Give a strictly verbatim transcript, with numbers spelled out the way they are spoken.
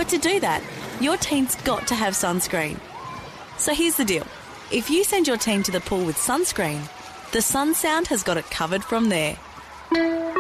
But to do that, your teen's got to have sunscreen. So here's the deal. If you send your teen to the pool with sunscreen, the Sun Sound has got it covered from there.